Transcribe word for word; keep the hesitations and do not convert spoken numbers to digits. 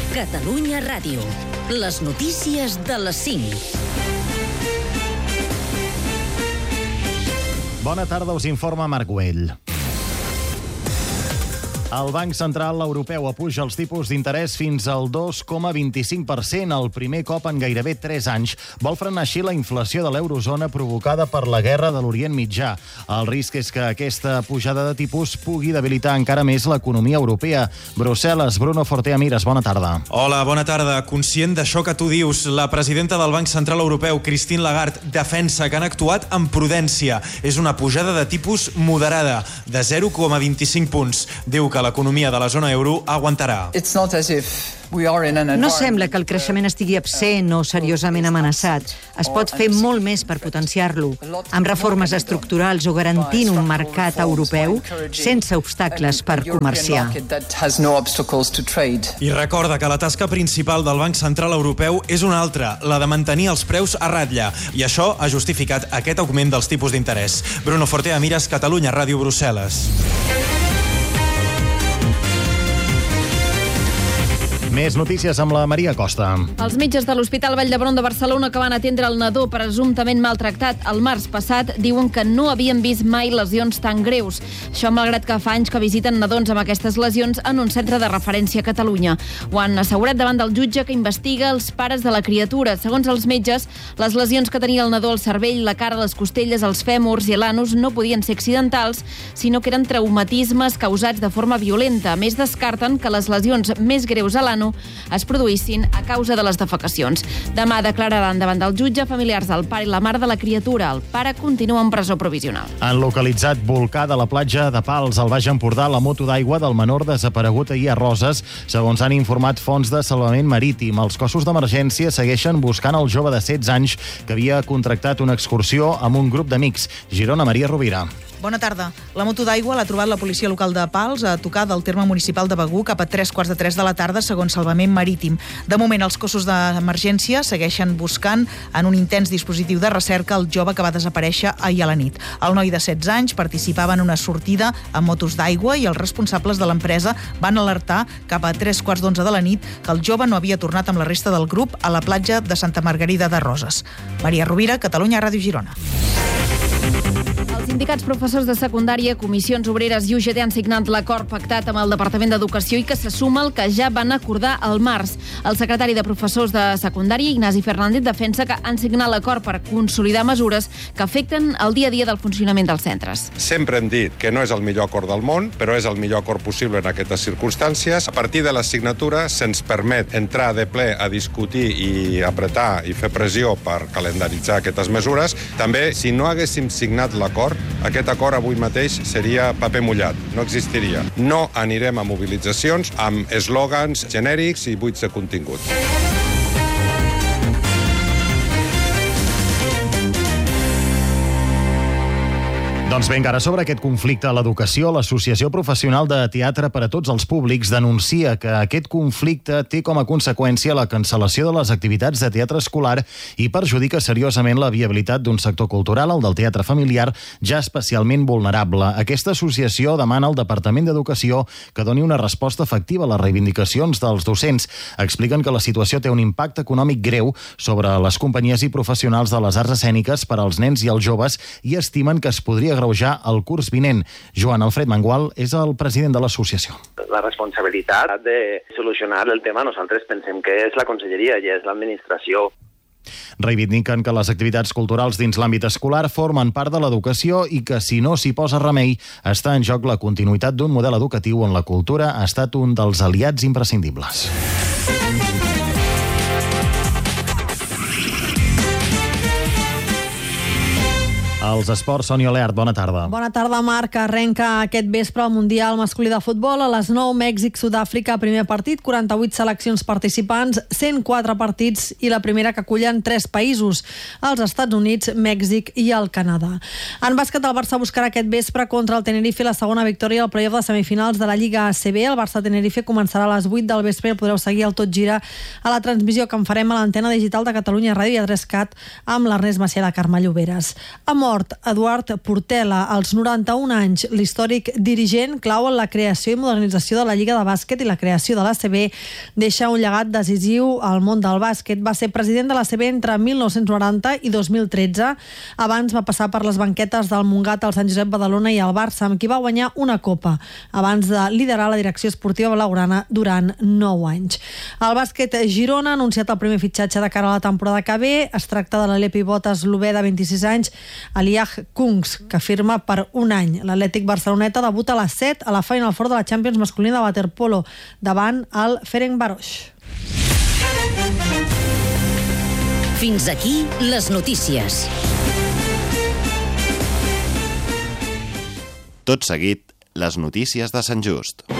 Catalunya Ràdio. Les notícies de les cinc. Bona tarda, us informa Marc Güell. El Banc Central Europeu apuja els tipus d'interès fins al dos coma vint-i-cinc per cent, el primer cop en gairebé tres anys. Vol frenar així la inflació de l'eurozona provocada per la guerra de l'Orient Mitjà. El risc és que aquesta pujada de tipus pugui debilitar encara més l'economia europea. Brussel·les, Bruno Fortea Mires, bona tarda. Hola, bona tarda. Conscient d'això que tu dius, la presidenta del Banc Central Europeu, Christine Lagarde, defensa que han actuat amb prudència. És una pujada de tipus moderada, de zero coma vint-i-cinc punts. Diu que l'economia de la zona euro aguantarà. No sembla que el creixement estigui absent o seriosament amenaçat. Es pot fer molt més per potenciar-lo, amb reformes estructurals o garantint un mercat europeu sense obstacles per comerciar. I recorda que la tasca principal del Banc Central Europeu és una altra, la de mantenir els preus a ratlla. I això ha justificat aquest augment dels tipus d'interès. Bruno Fortea Mires, Catalunya Ràdio, Brussel·les. Més notícies amb la Maria Costa. Els metges de l'Hospital Vall d'Hebron de Barcelona que van atendre el nadó presumptament maltractat el març passat diuen que no havien vist mai lesions tan greus. Això malgrat que fa anys que visiten nadons amb aquestes lesions en un centre de referència a Catalunya. Ho han assegurat davant del jutge que investiga els pares de la criatura. Segons els metges, les lesions que tenia el nadó al cervell, la cara, les costelles, els fèmurs i l'anus no podien ser accidentals, sinó que eren traumatismes causats de forma violenta. A més, descarten que les lesions més greus a l'anus es produïssin a causa de les defecacions. Demà declararan davant del jutge familiars del pare i la mare de la criatura. El pare continua en presó provisional. Han localitzat volcà de la platja de Pals, al Baix Empordà, la moto d'aigua del menor desaparegut ahir a Roses, segons han informat fonts de salvament marítim. Els cossos d'emergència segueixen buscant el jove de setze anys que havia contractat una excursió amb un grup d'amics. Girona, Maria Rovira. Bona tarda. La moto d'aigua l'ha trobat la policia local de Pals a tocar del terme municipal de Begur cap a tres quarts de tres de la tarda, segons Salvament Marítim. De moment, els cossos d'emergència segueixen buscant en un intens dispositiu de recerca el jove que va desaparèixer ahir a la nit. El noi de setze anys participava en una sortida amb motos d'aigua i els responsables de l'empresa van alertar cap a tres quarts d'onze de la nit que el jove no havia tornat amb la resta del grup a la platja de Santa Margarida de Roses. Maria Rovira, Catalunya Ràdio, Girona. Els sindicats professors de secundària, comissions obreres i U G T han signat l'acord pactat amb el Departament d'Educació i que se suma al que ja van acordar al març. El secretari de professors de secundària, Ignasi Fernández, defensa que han signat l'acord per consolidar mesures que afecten el dia a dia del funcionament dels centres. Sempre hem dit que no és el millor acord del món, però és el millor acord possible en aquestes circumstàncies. A partir de la signatura se'ns permet entrar de ple a discutir i apretar i fer pressió per calendaritzar aquestes mesures. També, si no haguéssim signat l'acord, aquest acord avui mateix seria paper mullat, no existiria. No anirem a mobilitzacions amb eslògans genèrics i buits de contingut. Doncs bé, encara sobre aquest conflicte a l'educació, l'Associació Professional de Teatre per a Tots els Públics denuncia que aquest conflicte té com a conseqüència la cancel·lació de les activitats de teatre escolar i perjudica seriosament la viabilitat d'un sector cultural, el del teatre familiar, ja especialment vulnerable. Aquesta associació demana al Departament d'Educació que doni una resposta efectiva a les reivindicacions dels docents. Expliquen que la situació té un impacte econòmic greu sobre les companyies i professionals de les arts escèniques per als nens i els joves i estimen que es podria agreujar el curs vinent. Joan Alfred Mangual és el president de l'associació. La responsabilitat de solucionar el tema nosaltres pensem que és la conselleria i és l'administració. Reivindiquen que les activitats culturals dins l'àmbit escolar formen part de l'educació i que si no s'hi posa remei està en joc la continuïtat d'un model educatiu on la cultura ha estat un dels aliats imprescindibles. Els esports, Sònia Leart, bona tarda. Bona tarda, Marc. Arrenca aquest vespre el Mundial masculí de futbol. A les nou, Mèxic-Sud-àfrica, primer partit, quaranta-vuit seleccions participants, cent quatre partits i la primera que acullen tres països, els Estats Units, Mèxic i el Canadà. En bàsquet, el Barça buscarà aquest vespre contra el Tenerife la segona victòria al playoff de semifinals de la Lliga A C B. El Barça-Tenerife començarà a les vuit del vespre i el podreu seguir al Tot Gira a la transmissió que en farem a l'antena digital de Catalunya Ràdio i a tres cat amb l'Ernest Macià de Carme Lloberes. A Mort Eduard Portela, als noranta-un anys. L'històric dirigent, clau en la creació i modernització de la Lliga de Bàsquet i la creació de l'A C B, deixa un llegat decisiu al món del bàsquet. Va ser president de l'A C B entre mil nou-cents noranta i dos mil tretze. Abans va passar per les banquetes del Montgat, el Sant Josep Badalona i el Barça, amb qui va guanyar una copa, abans de liderar la direcció esportiva blaugrana durant nou anys. El bàsquet Girona ha anunciat el primer fitxatge de cara a la temporada que ve. Es tracta de l'alè pivot eslové de vint-i-sis anys, Aliah Kungs, que firma per un any. L'Atlètic Barceloneta debuta a les set a la Final Four de la Champions masculina de waterpolo davant el Ferencváros. Fins aquí les notícies. Tot seguit, les notícies de Sant Just.